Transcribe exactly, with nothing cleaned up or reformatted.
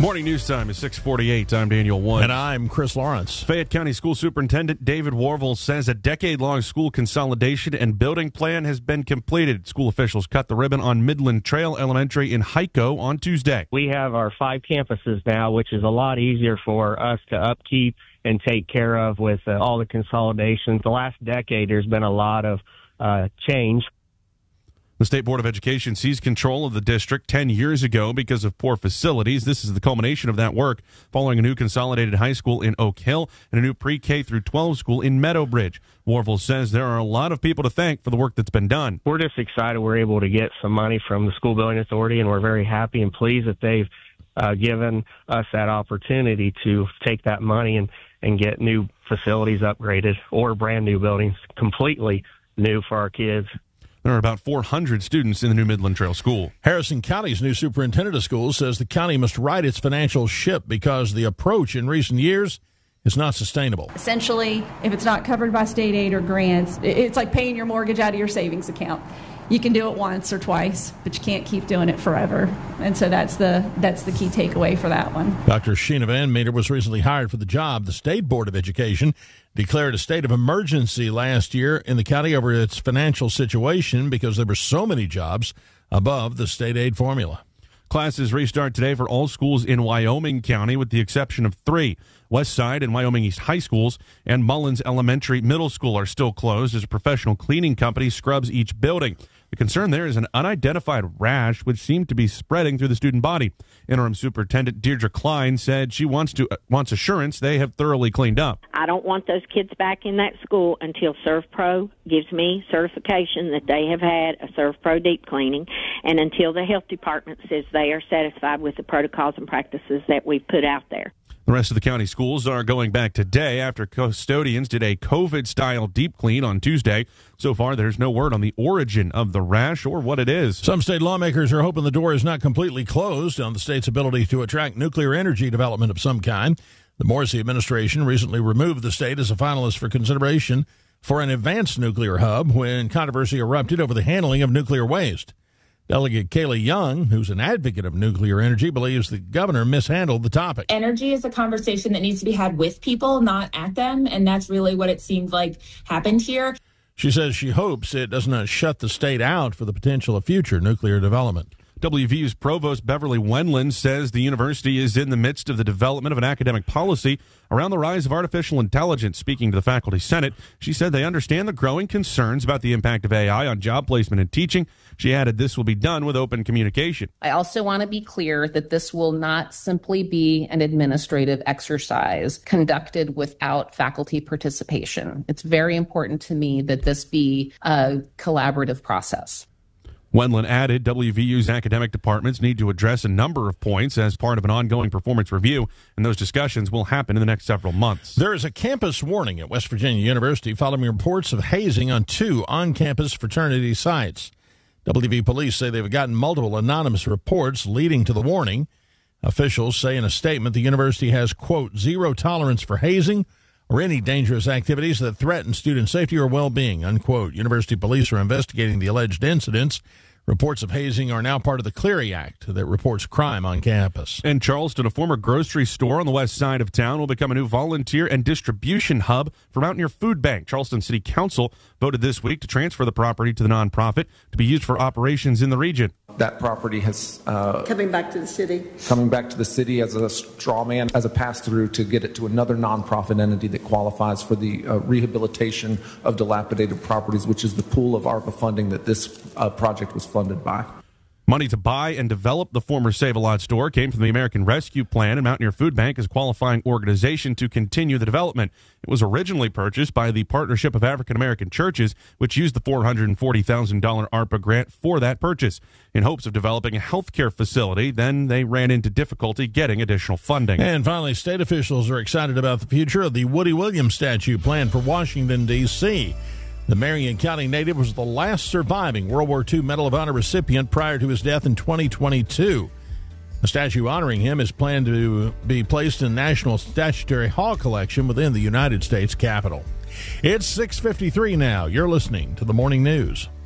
Morning news time is six forty-eight. I'm Daniel One. And I'm Chris Lawrence. Fayette County School Superintendent David Warvel says a decade-long school consolidation and building plan has been completed. School officials cut the ribbon on Midland Trail Elementary in Hico on Tuesday. We have our five campuses now, which is a lot easier for us to upkeep and take care of with uh, all the consolidations. The last decade, there's been a lot of uh, change. The State Board of Education seized control of the district ten years ago because of poor facilities. This is the culmination of that work, following a new consolidated high school in Oak Hill and a new pre-K through twelve school in Meadowbridge. Warvel says there are a lot of people to thank for the work that's been done. We're just excited we're able to get some money from the School Building Authority, and we're very happy and pleased that they've uh, given us that opportunity to take that money and, and get new facilities upgraded or brand new buildings completely new for our kids. There are about four hundred students in the new Midland Trail School. Harrison County's new superintendent of schools says the county must right its financial ship because the approach in recent years is not sustainable. Essentially, if it's not covered by state aid or grants, it's like paying your mortgage out of your savings account. You can do it once or twice, but you can't keep doing it forever. And so that's the that's the key takeaway for that one. Doctor Sheena Van Meter was recently hired for the job. The State Board of Education declared a state of emergency last year in the county over its financial situation because there were so many jobs above the state aid formula. Classes restart today for all schools in Wyoming County with the exception of three. Westside and Wyoming East High Schools and Mullins Elementary Middle School are still closed as a professional cleaning company scrubs each building. The concern there is an unidentified rash which seemed to be spreading through the student body. Interim Superintendent Deirdre Klein said she wants to uh, wants assurance they have thoroughly cleaned up. I don't want those kids back in that school until ServPro gives me certification that they have had a ServPro deep cleaning, and until the health department says they are satisfied with the protocols and practices that we've put out there. The rest of the county schools are going back today after custodians did a COVID-style deep clean on Tuesday. So far, there's no word on the origin of the rash or what it is. Some state lawmakers are hoping the door is not completely closed on the state's ability to attract nuclear energy development of some kind. The Morrissey administration recently removed the state as a finalist for consideration for an advanced nuclear hub when controversy erupted over the handling of nuclear waste. Delegate Kayla Young, who's an advocate of nuclear energy, believes the governor mishandled the topic. Energy is a conversation that needs to be had with people, not at them, and that's really what it seemed like happened here. She says she hopes it does not shut the state out for the potential of future nuclear development. W V U's Provost Beverly Wendland says the university is in the midst of the development of an academic policy around the rise of artificial intelligence. Speaking to the Faculty Senate, she said they understand the growing concerns about the impact of A I on job placement and teaching. She added this will be done with open communication. I also want to be clear that this will not simply be an administrative exercise conducted without faculty participation. It's very important to me that this be a collaborative process. Wendland added W V U's academic departments need to address a number of points as part of an ongoing performance review, and those discussions will happen in the next several months. There is a campus warning at West Virginia University following reports of hazing on two on-campus fraternity sites. W V police say they've gotten multiple anonymous reports leading to the warning. Officials say in a statement the university has, quote, zero tolerance for hazing or any dangerous activities that threaten student safety or well-being, unquote. University police are investigating the alleged incidents. Reports of hazing are now part of the Clery Act that reports crime on campus. In Charleston, a former grocery store on the west side of town will become a new volunteer and distribution hub for Mountaineer Food Bank. Charleston City Council voted this week to transfer the property to the nonprofit to be used for operations in the region. That property has uh, coming back to the city. Coming back to the city as a straw man, as a pass-through to get it to another nonprofit entity that qualifies for the uh, rehabilitation of dilapidated properties, which is the pool of ARPA funding that this uh, project was funded by. Money to buy and develop the former Save-A-Lot store came from the American Rescue Plan, and Mountaineer Food Bank is a qualifying organization to continue the development. It was originally purchased by the Partnership of African American Churches, which used the four hundred forty thousand dollars ARPA grant for that purchase in hopes of developing a healthcare facility. Then they ran into difficulty getting additional funding. And finally, state officials are excited about the future of the Woody Williams statue planned for Washington, D C The Marion County native was the last surviving World War Two Medal of Honor recipient prior to his death in twenty twenty-two. A statue honoring him is planned to be placed in National Statuary Hall collection within the United States Capitol. It's six fifty-three now. You're listening to the Morning News.